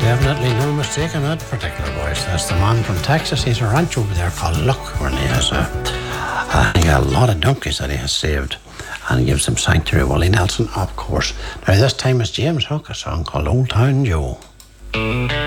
Definitely no mistake in that particular voice. That's the man from Texas. He's a ranch over there called Luck, where he has a lot of donkeys that he has saved, and he gives them sanctuary. Willie Nelson, of course. Now this time it's James Hook, a song called Old Town Joe.